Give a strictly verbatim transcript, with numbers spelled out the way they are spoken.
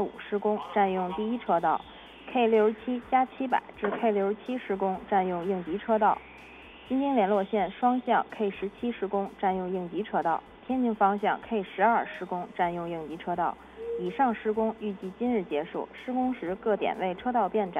五施工，占用第一车道 ；K 六十七加七百至 K 六十七施工，占用应急车道。京津联络线双向 K 十七施工，占用应急车道；天津方向 K 十二施工，占用应急车道。以上施工预计今日结束，施工时各点位车道变窄。